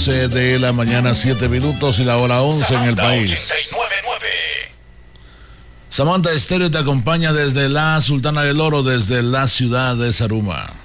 11 de la mañana, 7 minutos y la hora 11 en el país. 89.9. Samantha Estéreo te acompaña desde la Sultana del Oro, desde la ciudad de Zaruma.